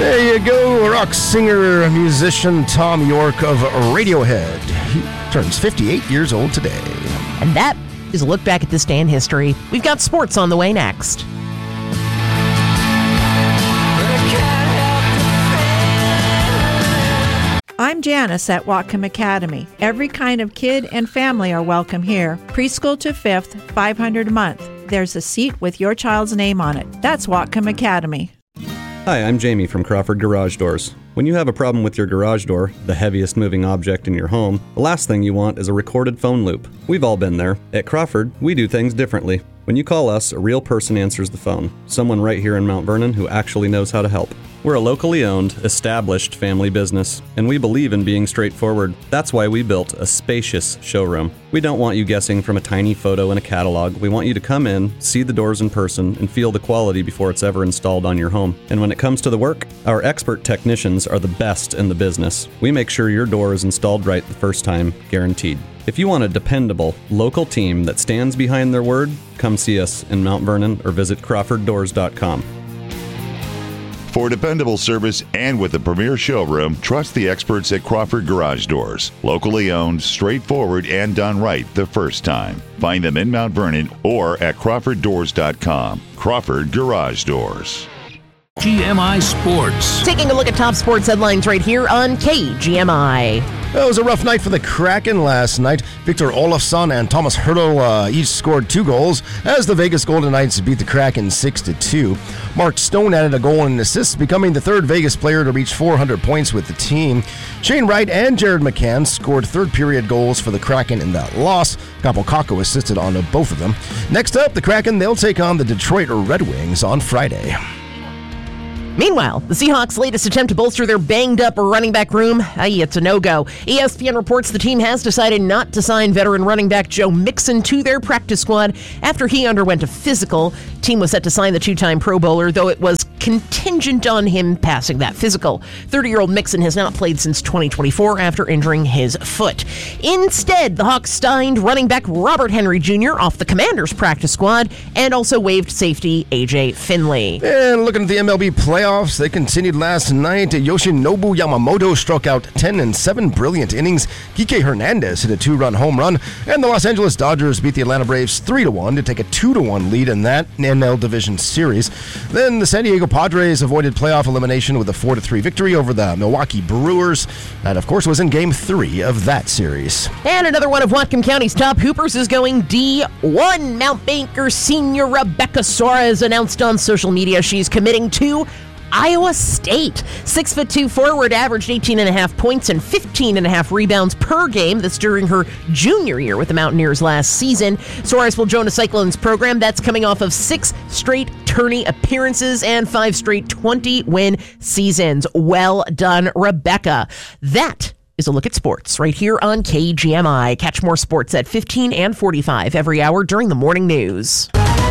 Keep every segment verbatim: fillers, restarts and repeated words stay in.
There you go, rock singer, musician Tom York of Radiohead. He turns fifty-eight years old today. And that is a look back at this day in history. We've got sports on the way next. I'm Janice at Whatcom Academy. Every kind of kid and family are welcome here. Preschool to fifth, five hundred dollars a month. There's a seat with your child's name on it. That's Whatcom Academy. Hi, I'm Jamie from Crawford Garage Doors. When you have a problem with your garage door, the heaviest moving object in your home, the last thing you want is a recorded phone loop. We've all been there. At Crawford, we do things differently. When you call us, a real person answers the phone. Someone right here in Mount Vernon who actually knows how to help. We're a locally owned, established family business, and we believe in being straightforward. That's why we built a spacious showroom. We don't want you guessing from a tiny photo in a catalog. We want you to come in, see the doors in person, and feel the quality before it's ever installed on your home. And when it comes to the work, our expert technicians are the best in the business. We make sure your door is installed right the first time, guaranteed. If you want a dependable, local team that stands behind their word, come see us in Mount Vernon or visit crawford doors dot com. For dependable service and with a premier showroom, trust the experts at Crawford Garage Doors. Locally owned, straightforward, and done right the first time. Find them in Mount Vernon or at crawford doors dot com. Crawford Garage Doors. G M I Sports. Taking a look at top sports headlines right here on K G M I. It was a rough night for the Kraken last night. Victor Olofsson and Thomas Hertl uh, each scored two goals as the Vegas Golden Knights beat the Kraken six to two. Mark Stone added a goal and an assist, becoming the third Vegas player to reach four hundred points with the team. Shane Wright and Jared McCann scored third-period goals for the Kraken in that loss. Kaapo Kakko assisted on both of them. Next up, the Kraken, they'll take on the Detroit Red Wings on Friday. Meanwhile, the Seahawks' latest attempt to bolster their banged-up running back room, aye, it's a no-go. E S P N reports the team has decided not to sign veteran running back Joe Mixon to their practice squad after he underwent a physical. Team was set to sign the two-time Pro Bowler, though it was contingent on him passing that physical. thirty-year-old Mixon has not played since twenty twenty-four after injuring his foot. Instead, the Hawks signed running back Robert Henry Junior off the Commanders' practice squad and also waived safety A J Finley. And looking at the M L B playoffs, they continued last night. Yoshinobu Yamamoto struck out ten in seven brilliant innings. Kike Hernandez hit a two-run home run, and the Los Angeles Dodgers beat the Atlanta Braves three to one to take a two to one lead in that N L Division Series. Then the San Diego Padres avoided playoff elimination with a four to three victory over the Milwaukee Brewers. That, of course, was in Game three of that series. And another one of Whatcom County's top hoopers is going D one. Mount Baker senior Rebecca Suarez announced on social media she's committing to Iowa State. Six foot two forward averaged eighteen and a half points and fifteen and a half rebounds per game. That's during her junior year with the Mountaineers last season. Suarez will join a Cyclones program that's coming off of six straight tourney appearances and five straight twenty-win seasons. Well done, Rebecca. That is a look at sports right here on K G M I. Catch more sports at fifteen and forty-five every hour during the morning news.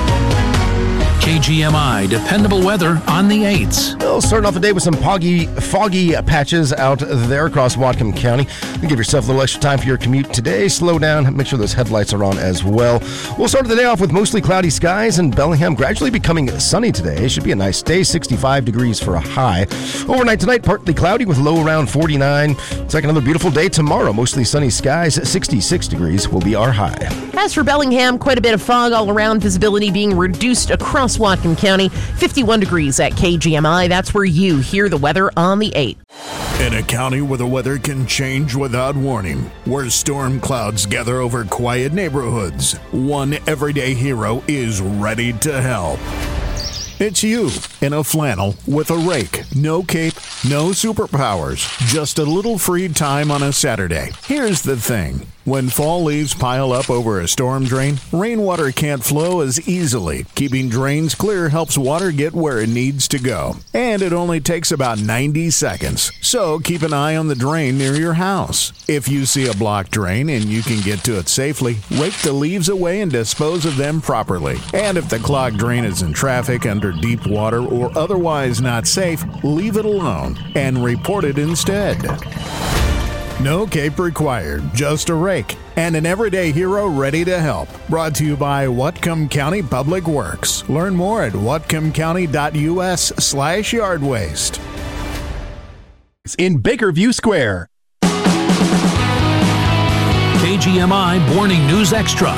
K G M I dependable weather on the eights. We'll start off the day with some foggy, foggy patches out there across Whatcom County. Give yourself a little extra time for your commute today. Slow down. Make sure those headlights are on as well. We'll start the day off with mostly cloudy skies and Bellingham gradually becoming sunny today. It should be a nice day. sixty-five degrees for a high. Overnight tonight, partly cloudy with low around forty-nine. It's like another beautiful day tomorrow. Mostly sunny skies. sixty-six degrees will be our high. As for Bellingham, quite a bit of fog all around. Visibility being reduced across Whatcom County. fifty-one degrees at K G M I. That's where you hear the weather on the eighth. In a county where the weather can change without warning, where storm clouds gather over quiet neighborhoods, one everyday hero is ready to help. It's you in a flannel with a rake. No cape, no superpowers, just a little free time on a Saturday. Here's the thing. When fall leaves pile up over a storm drain, rainwater can't flow as easily. Keeping drains clear helps water get where it needs to go. And it only takes about ninety seconds. So keep an eye on the drain near your house. If you see a blocked drain and you can get to it safely, rake the leaves away and dispose of them properly. And if the clogged drain is in traffic, under deep water, or otherwise not safe, leave it alone and report it instead. No cape required, just a rake, and an everyday hero ready to help. Brought to you by Whatcom County Public Works. Learn more at whatcom county dot u s slash yard waste. in Bakerview Square. K G M I Morning News Extra.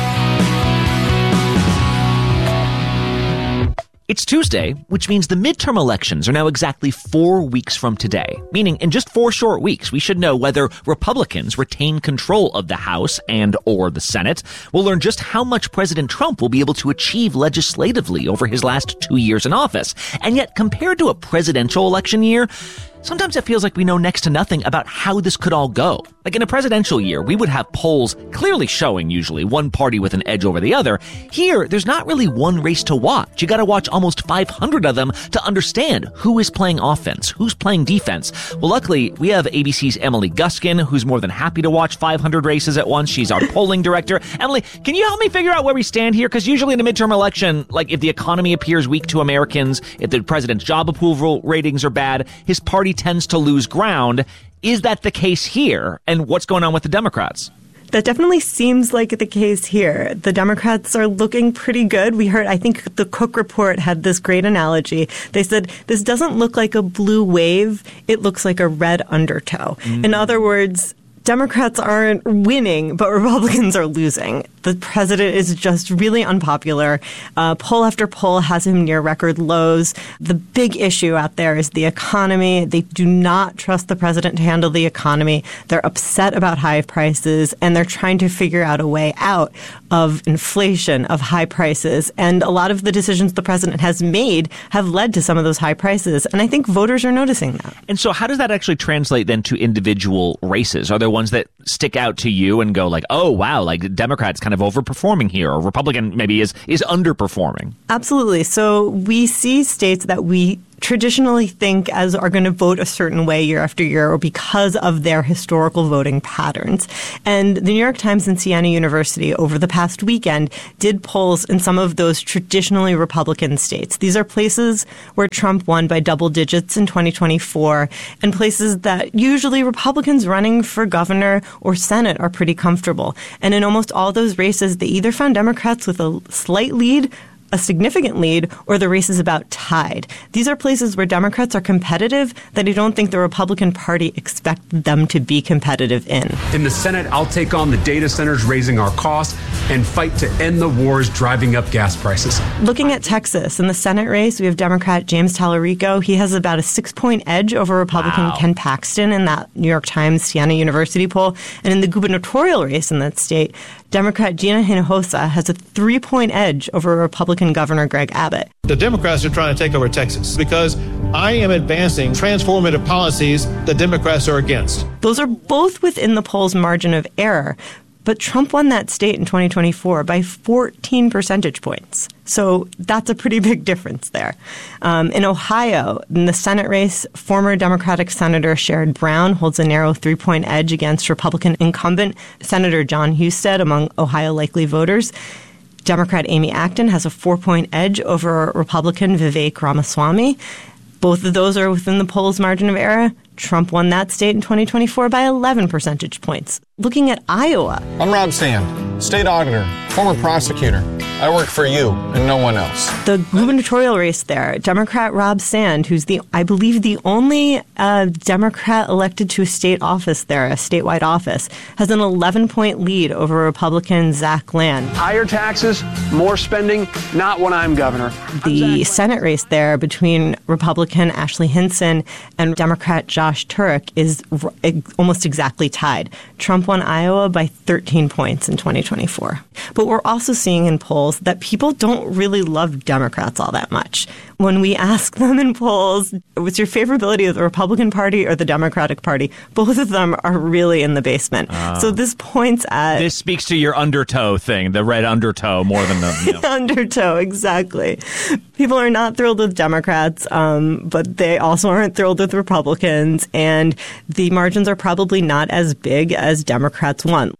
It's Tuesday, which means the midterm elections are now exactly four weeks from today. Meaning, in just four short weeks, we should know whether Republicans retain control of the House and or the Senate. We'll learn just how much President Trump will be able to achieve legislatively over his last two years in office. And yet, compared to a presidential election year, sometimes it feels like we know next to nothing about how this could all go. Like in a presidential year, we would have polls clearly showing usually one party with an edge over the other. Here, there's not really one race to watch. You gotta watch almost five hundred of them to understand who is playing offense, who's playing defense. Well, luckily, we have A B C's Emily Guskin, who's more than happy to watch five hundred races at once. She's our polling director. Emily, can you help me figure out where we stand here? Because usually in a midterm election, like if the economy appears weak to Americans, if the president's job approval ratings are bad, his party tends to lose ground. Is that the case here? And what's going on with the Democrats? That definitely seems like the case here. The Democrats are looking pretty good. We heard, I think the Cook Report had this great analogy. They said, this doesn't look like a blue wave. It looks like a red undertow. Mm. In other words, Democrats aren't winning, but Republicans are losing. The president is just really unpopular. Uh, poll after poll has him near record lows. The big issue out there is the economy. They do not trust the president to handle the economy. They're upset about high prices, and they're trying to figure out a way out of inflation, of high prices. And a lot of the decisions the president has made have led to some of those high prices. And I think voters are noticing that. And so how does that actually translate then to individual races? Are there ones that stick out to you and go like, oh, wow, like Democrats kind of overperforming here, or Republican maybe is is underperforming? Absolutely. So we see states that we traditionally think as are going to vote a certain way year after year, or because of their historical voting patterns. And the New York Times and Siena University over the past weekend did polls in some of those traditionally Republican states. These are places where Trump won by double digits in twenty twenty-four, and places that usually Republicans running for governor or Senate are pretty comfortable. And in almost all those races, they either found Democrats with a slight lead, a significant lead, or the race is about tied. These are places where Democrats are competitive that I don't think the Republican Party expected them to be competitive in. In the Senate, I'll take on the data centers raising our costs and fight to end the wars driving up gas prices. Looking at Texas, in the Senate race, we have Democrat James Tallarico. He has about a six-point edge over Republican wow. Ken Paxton in that New York Times Siena University poll. And in the gubernatorial race in that state, Democrat Gina Hinojosa has a three-point edge over Republican Governor Greg Abbott. The Democrats are trying to take over Texas because I am advancing transformative policies the Democrats are against. Those are both within the poll's margin of error. But Trump won that state in twenty twenty-four by fourteen percentage points. So that's a pretty big difference there. Um, in Ohio, in the Senate race, former Democratic Senator Sherrod Brown holds a narrow three-point edge against Republican incumbent Senator John Husted among Ohio likely voters. Democrat Amy Acton has a four-point edge over Republican Vivek Ramaswamy. Both of those are within the poll's margin of error. Trump won that state in twenty twenty-four by eleven percentage points. Looking at Iowa. I'm Rob Sand, state auditor, former prosecutor. I work for you and no one else. The gubernatorial race there, Democrat Rob Sand, who's the, I believe, the only uh, Democrat elected to a state office there, a statewide office, has an eleven-point lead over Republican Zach Land. Higher taxes, more spending, not when I'm governor. The Senate race there between Republican Ashley Hinson and Democrat Josh Turek is r- almost exactly tied. Trump won Iowa by thirteen points in twenty twenty-four. But we're also seeing in polls that people don't really love Democrats all that much. When we ask them in polls, what's your favorability of the Republican Party or the Democratic Party? Both of them are really in the basement. Uh, so this points at... This speaks to your undertow thing, the red undertow more than the... You know. Undertow, exactly. People are not thrilled with Democrats, um, but they also aren't thrilled with Republicans, and the margins are probably not as big as Democrats want.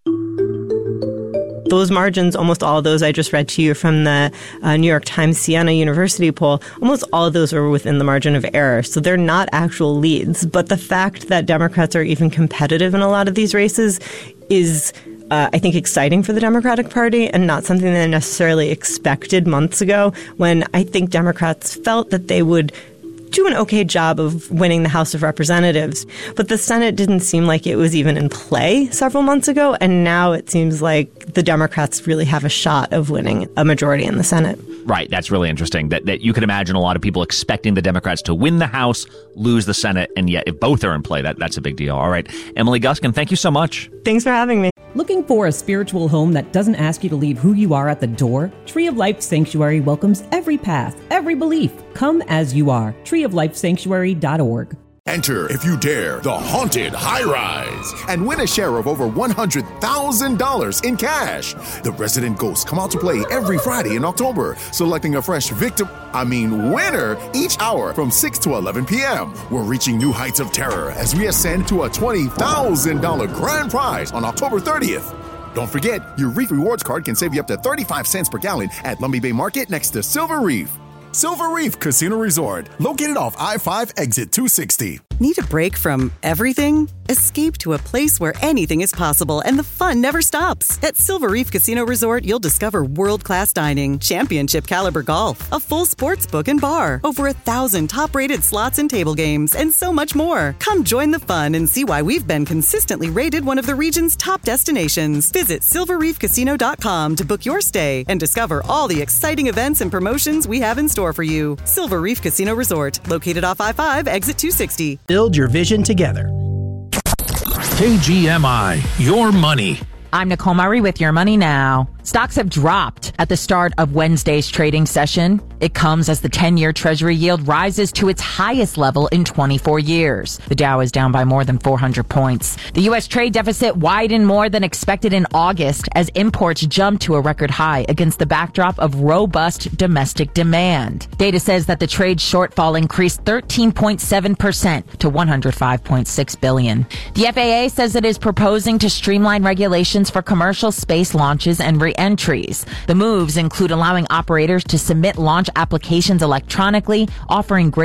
Those margins, almost all of those I just read to you from the uh, New York Times Siena University poll, almost all of those are within the margin of error. So they're not actual leads. But the fact that Democrats are even competitive in a lot of these races is, uh, I think, exciting for the Democratic Party and not something they necessarily expected months ago, when I think Democrats felt that they would do an okay job of winning the House of Representatives. But the Senate didn't seem like it was even in play several months ago, and now it seems like the Democrats really have a shot of winning a majority in the Senate. Right. That's really interesting. That that you can imagine a lot of people expecting the Democrats to win the House, lose the Senate, and yet if both are in play, that, that's a big deal. All right. Emily Guskin, thank you so much. Thanks for having me. Looking for a spiritual home that doesn't ask you to leave who you are at the door? Tree of Life Sanctuary welcomes every path, every belief. Come as you are. tree of life sanctuary dot org. Enter, if you dare, the Haunted High Rise and win a share of over one hundred thousand dollars in cash. The resident ghosts come out to play every Friday in October, selecting a fresh victim, I mean winner, each hour from six to eleven p.m. We're reaching new heights of terror as we ascend to a twenty thousand dollars grand prize on October thirtieth. Don't forget, your Reef Rewards card can save you up to thirty-five cents per gallon at Lumby Bay Market next to Silver Reef. Silver Reef Casino Resort, located off I five exit two sixty. Need a break from everything? Escape to a place where anything is possible and the fun never stops. At Silver Reef Casino Resort, you'll discover world-class dining, championship caliber golf, a full sports book and bar, over a thousand top-rated slots and table games, and so much more. Come join the fun and see why we've been consistently rated one of the region's top destinations. Visit silver reef casino dot com to book your stay and discover all the exciting events and promotions we have in store for you. Silver Reef Casino Resort, located off I five, exit two sixty. Build your vision together. K G M I, your money. I'm Nicole Murray with Your Money Now. Stocks have dropped at the start of Wednesday's trading session. It comes as the ten-year Treasury yield rises to its highest level in twenty-four years. The Dow is down by more than four hundred points. The U S trade deficit widened more than expected in August as imports jumped to a record high against the backdrop of robust domestic demand. Data says that the trade shortfall increased thirteen point seven percent to one hundred five point six billion dollars. The F A A says it is proposing to streamline regulations for commercial space launches and re-entries. The moves include allowing operators to submit launch applications electronically, offering greater